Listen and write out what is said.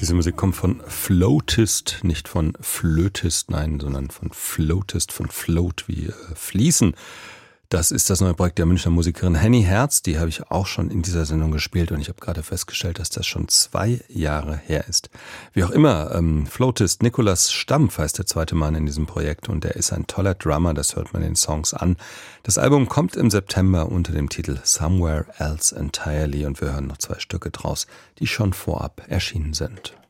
Diese Musik kommt von Floatist, nicht von Flötist, nein, sondern von Floatist, von Float wie Fließen. Das ist das neue Projekt der Münchner Musikerin Henny Herz, die habe ich auch schon in dieser Sendung gespielt und ich habe gerade festgestellt, dass das schon 2 Jahre her ist. Wie auch immer, Floatist Nikolaus Stampf heißt der zweite Mann in diesem Projekt und er ist ein toller Drummer, das hört man den Songs an. Das Album kommt im September unter dem Titel Somewhere Else Entirely und wir hören noch 2 Stücke draus, die schon vorab erschienen sind.